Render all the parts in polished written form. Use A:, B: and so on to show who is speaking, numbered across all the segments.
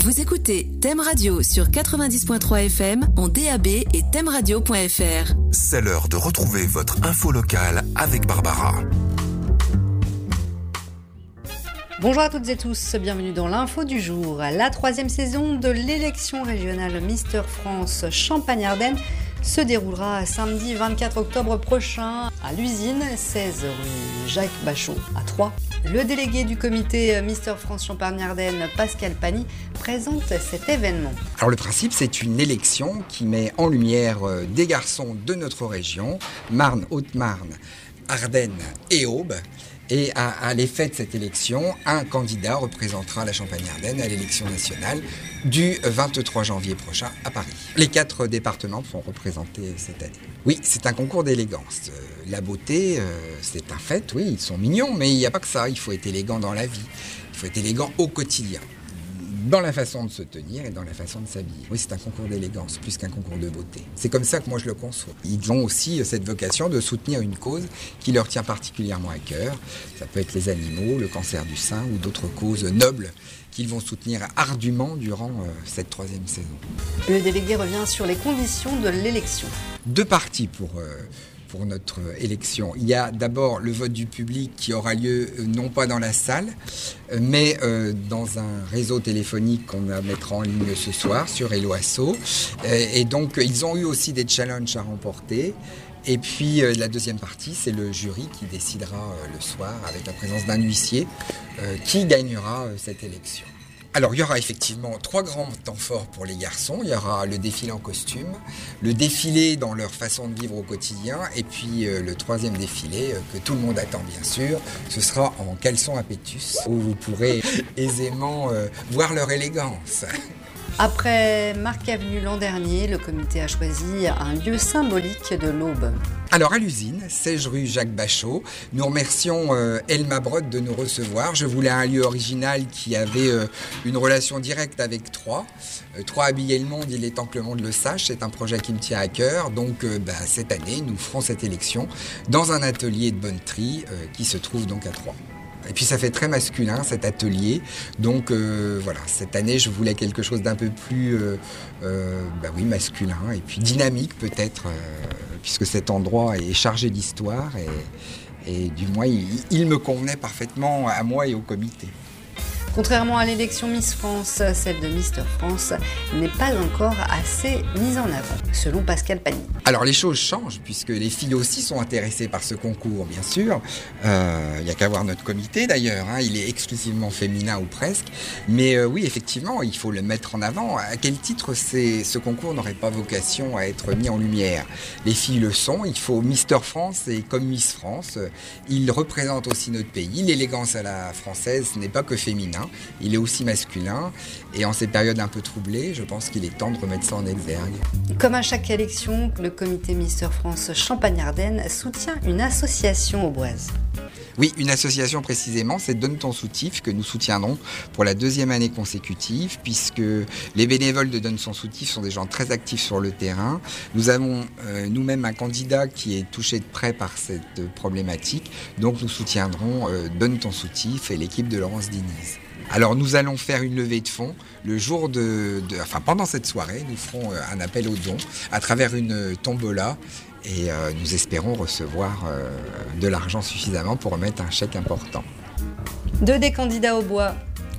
A: Vous écoutez Thème Radio sur 90.3 FM en DAB et thèmeradio.fr.
B: C'est l'heure de retrouver votre info locale avec Barbara.
C: Bonjour à toutes et tous, bienvenue dans l'info du jour. La 3e saison de l'élection régionale Mister France Champagne-Ardenne se déroulera samedi 24 octobre prochain à l'usine 16 rue Jacques Bachot à Troyes. Le délégué du comité Mister France Champagne-Ardenne, Pascal Pani, présente cet événement.
D: Alors le principe, c'est une élection qui met en lumière des garçons de notre région, Marne, Haute-Marne, Ardennes et Aube. Et à l'effet de cette élection, un candidat représentera la Champagne-Ardenne à l'élection nationale du 23 janvier prochain à Paris. Les 4 départements sont représentés cette année. Oui, c'est un concours d'élégance. La beauté, c'est un fait, oui, ils sont mignons, mais il n'y a pas que ça. Il faut être élégant dans la vie. Il faut être élégant au quotidien, dans la façon de se tenir et dans la façon de s'habiller. Oui, c'est un concours d'élégance plus qu'un concours de beauté. C'est comme ça que moi je le conçois. Ils ont aussi cette vocation de soutenir une cause qui leur tient particulièrement à cœur. Ça peut être les animaux, le cancer du sein ou d'autres causes nobles qu'ils vont soutenir ardument durant cette 3e saison.
C: Le délégué revient sur les conditions de l'élection.
D: 2 parties pour notre élection. Il y a d'abord le vote du public qui aura lieu non pas dans la salle, mais dans un réseau téléphonique qu'on va mettre en ligne ce soir sur Eloasso. Et donc, ils ont eu aussi des challenges à remporter. Et puis, la 2e partie, c'est le jury qui décidera le soir, avec la présence d'un huissier, qui gagnera cette élection. Alors, il y aura effectivement 3 grands temps forts pour les garçons. Il y aura le défilé en costume, le défilé dans leur façon de vivre au quotidien, et puis le 3e défilé, que tout le monde attend bien sûr, ce sera en caleçon à pétus, où vous pourrez aisément voir leur élégance.
C: Après Marc Avenue l'an dernier, le comité a choisi un lieu symbolique de l'Aube.
D: Alors à l'usine, 16 rue Jacques Bachot, nous remercions Elma Brod de nous recevoir. Je voulais un lieu original qui avait une relation directe avec Troyes. Troyes habiller le monde, il est temps que le monde le sache. C'est un projet qui me tient à cœur. Donc cette année, nous ferons cette élection dans un atelier de bonneterie qui se trouve donc à Troyes. Et puis ça fait très masculin cet atelier, donc voilà, cette année je voulais quelque chose d'un peu plus masculin et puis dynamique peut-être, puisque cet endroit est chargé d'histoire et du moins il me convenait parfaitement à moi et au comité.
C: Contrairement à l'élection Miss France, celle de Mister France n'est pas encore assez mise en avant, selon Pascal Pani.
D: Alors les choses changent, puisque les filles aussi sont intéressées par ce concours, bien sûr. Il n'y a qu'à voir notre comité d'ailleurs, il est exclusivement féminin ou presque. Mais oui, effectivement, il faut le mettre en avant. À quel titre ce concours n'aurait pas vocation à être mis en lumière? Les filles le sont, il faut Mister France et comme Miss France, il représente aussi notre pays. L'élégance à la française, ce n'est pas que féminin. Il est aussi masculin et en ces périodes un peu troublées, je pense qu'il est temps de remettre ça en exergue.
C: Comme à chaque élection, le comité Mister France Champagne-Ardenne soutient une association auboise.
D: Oui, une association précisément, c'est Donne ton soutif que nous soutiendrons pour la 2e année consécutive, puisque les bénévoles de Donne son soutif sont des gens très actifs sur le terrain. Nous avons nous-mêmes un candidat qui est touché de près par cette problématique, donc nous soutiendrons Donne ton soutif et l'équipe de Laurence Diniz. Alors nous allons faire une levée de fonds le jour pendant cette soirée, nous ferons un appel aux dons à travers une tombola. Et nous espérons recevoir de l'argent suffisamment pour remettre un chèque important.
C: 2 des candidats au bois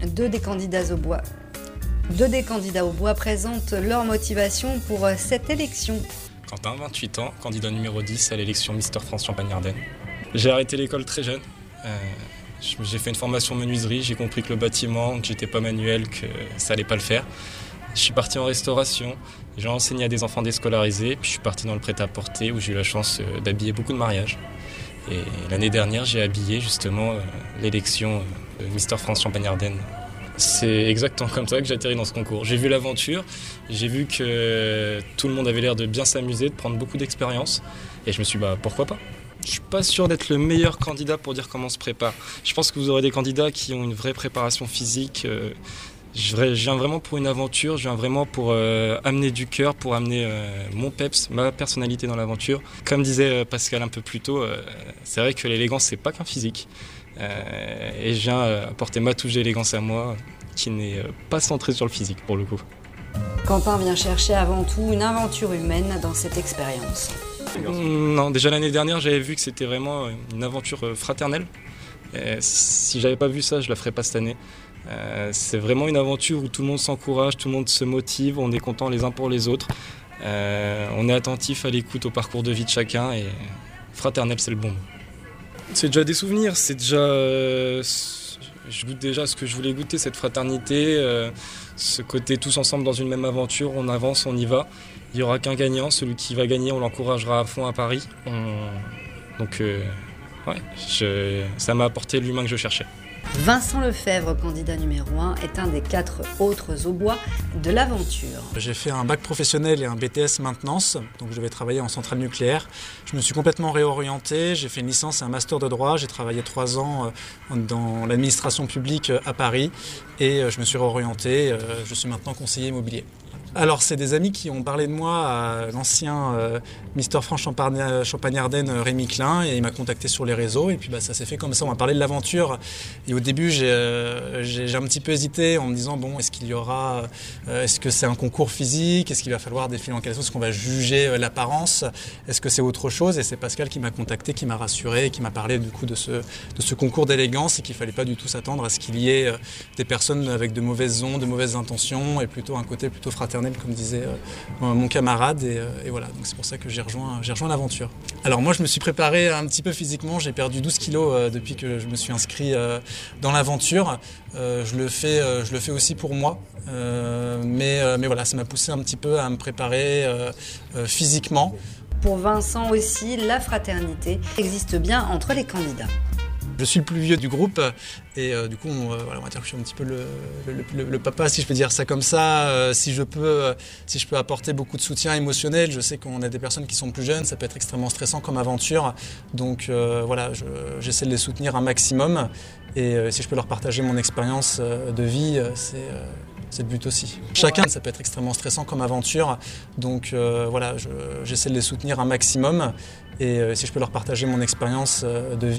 C: présentent leur motivation pour cette élection.
E: Quentin, 28 ans, candidat numéro 10 à l'élection Mister France Champagne-Ardenne. J'ai arrêté l'école très jeune. J'ai fait une formation menuiserie, j'ai compris que le bâtiment, que j'étais pas manuel, que ça allait pas le faire. Je suis parti en restauration, j'ai enseigné à des enfants déscolarisés, puis je suis parti dans le prêt-à-porter où j'ai eu la chance d'habiller beaucoup de mariages. Et l'année dernière, j'ai habillé justement l'élection de Mister France Champagne-Ardenne. C'est exactement comme ça que j'ai atterri dans ce concours. J'ai vu l'aventure, j'ai vu que tout le monde avait l'air de bien s'amuser, de prendre beaucoup d'expérience, et je me suis dit pourquoi pas. Je suis pas sûr d'être le meilleur candidat pour dire comment on se prépare. Je pense que vous aurez des candidats qui ont une vraie préparation physique. Je viens vraiment pour une aventure, je viens vraiment pour amener du cœur, pour amener mon peps, ma personnalité dans l'aventure. Comme disait Pascal un peu plus tôt, c'est vrai que l'élégance, c'est pas qu'un physique. Et je viens apporter ma touche d'élégance à moi qui n'est pas centré sur le physique pour le coup.
C: Quentin vient chercher avant tout une aventure humaine dans cette expérience.
E: Non, déjà l'année dernière, j'avais vu que c'était vraiment une aventure fraternelle. Et si j'avais pas vu ça, je la ferais pas cette année. C'est vraiment une aventure où tout le monde s'encourage, tout le monde se motive, on est content les uns pour les autres. On est attentif à l'écoute au parcours de vie de chacun et fraternel, c'est le bon mot. C'est déjà des souvenirs, c'est déjà... je goûte déjà ce que je voulais goûter, cette fraternité, ce côté tous ensemble dans une même aventure, on avance, on y va. Il n'y aura qu'un gagnant, celui qui va gagner, on l'encouragera à fond à Paris. Ça m'a apporté l'humain que je cherchais.
C: Vincent Lefebvre, candidat numéro 1, est un des 4 autres aubois de l'aventure.
F: J'ai fait un bac professionnel et un BTS maintenance, donc je vais travailler en centrale nucléaire. Je me suis complètement réorienté, j'ai fait une licence et un master de droit, j'ai travaillé 3 ans dans l'administration publique à Paris et je me suis réorienté, je suis maintenant conseiller immobilier. Alors c'est des amis qui ont parlé de moi à l'ancien Mister France Champagne-Ardenne Rémi Klein et il m'a contacté sur les réseaux et puis ça s'est fait comme ça, on m'a parlé de l'aventure et au début j'ai un petit peu hésité en me disant bon est-ce que c'est un concours physique, est-ce qu'il va falloir défiler en quelque sorte, est-ce qu'on va juger l'apparence, est-ce que c'est autre chose et c'est Pascal qui m'a contacté, qui m'a rassuré et qui m'a parlé du coup de ce concours d'élégance et qu'il ne fallait pas du tout s'attendre à ce qu'il y ait des personnes avec de mauvaises ondes, de mauvaises intentions et plutôt un côté plutôt fraternel comme disait mon camarade et voilà, donc c'est pour ça que j'ai rejoint l'aventure. Alors moi je me suis préparé un petit peu physiquement, j'ai perdu 12 kilos depuis que je me suis inscrit dans l'aventure. Je le fais aussi pour moi, mais voilà, ça m'a poussé un petit peu à me préparer physiquement.
C: Pour Vincent aussi, la fraternité existe bien entre les candidats.
F: Je suis le plus vieux du groupe et du coup on va dire que je suis un petit peu le papa, si je peux dire ça comme ça. Si je peux apporter beaucoup de soutien émotionnel, je sais qu'on a des personnes qui sont plus jeunes, ça peut être extrêmement stressant comme aventure. Donc j'essaie de les soutenir un maximum et si je peux leur partager mon expérience de vie, c'est le but aussi. Chacun, ça peut être extrêmement stressant comme aventure, donc j'essaie de les soutenir un maximum et si je peux leur partager mon expérience de vie.